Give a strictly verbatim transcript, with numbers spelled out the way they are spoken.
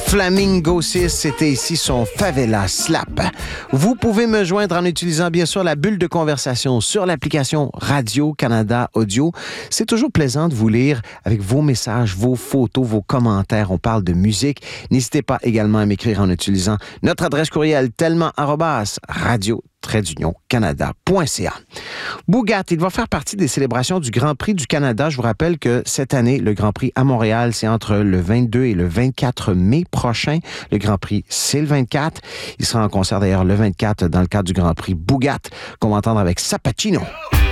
Flamingo six, c'était ici son Favela Slap. Vous pouvez me joindre en utilisant bien sûr la bulle de conversation sur l'application Radio-Canada Audio. C'est toujours plaisant de vous lire avec vos messages, vos photos, vos commentaires. On parle de musique. N'hésitez pas également à m'écrire en utilisant notre adresse courriel tellement arobase radio trait d'union canada point c a. Boogat, il va faire partie des célébrations du Grand Prix du Canada. Je vous rappelle que cette année, le Grand Prix à Montréal, c'est entre le vingt-deux et le vingt-quatre mai prochain. Le Grand Prix, c'est le vingt-quatre. Il sera en concert d'ailleurs le vingt-quatre dans le cadre du Grand Prix Boogat, qu'on va entendre avec Sapacino.